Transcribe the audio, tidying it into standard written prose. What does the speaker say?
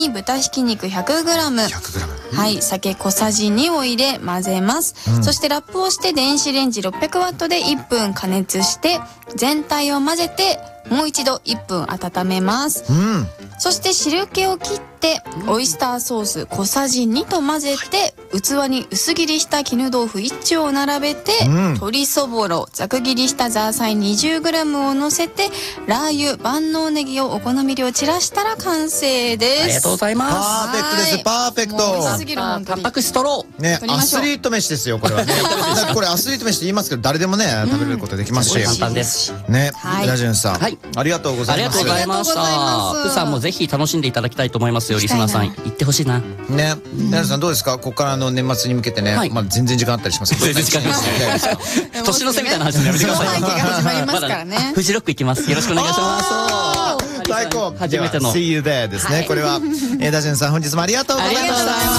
豚ひき肉 100g、はい、酒小さじ2を入れ混ぜます、そしてラップをして電子レンジ600ワットで1分加熱して全体を混ぜてもう一度1分温めます、そして汁気を切ってオイスターソース小さじ2と混ぜて器に薄切りした絹豆腐1丁を並べて、鶏そぼろざく切りしたザーサイ 20g を乗せてラー油万能ネギをお好み量散らしたら完成です。 ありがとうございます。 パーフェクトです。パーフェクト。 美味しすぎる本当に。 タンパク質取ろう。 ね、アスリート飯ですよこれはね。これアスリート飯って言いますけど誰でもね食べれることできますし。 簡単です。 ね、 はいダジュンさん、 はい、 ありがとうございます。 ありがとうございました。プさんもぜひ楽しんでいただきたいと思いますよ。リスナーさん行ってほしいな。 ね、ダジュンさんどうですか。ここから年末に向けてね、まあ全然時間あったりしますけど。 全然時間ありますね。年の瀬みたいな話やめてください。 上半期が始まりますからね。 フジロック行きます。よろしくお願いします。 最高。 初めての See you there ですね。これはダジュンさん本日もありがとうございました。